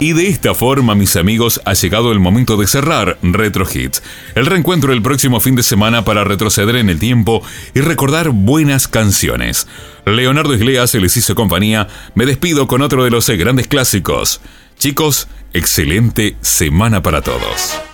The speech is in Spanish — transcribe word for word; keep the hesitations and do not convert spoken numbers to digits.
Y de esta forma, mis amigos, ha llegado el momento de cerrar Retro Hits. El reencuentro el próximo fin de semana para retroceder en el tiempo y recordar buenas canciones. Leonardo Isleas les hizo compañía. Me despido con otro de los grandes clásicos. Chicos, excelente semana para todos.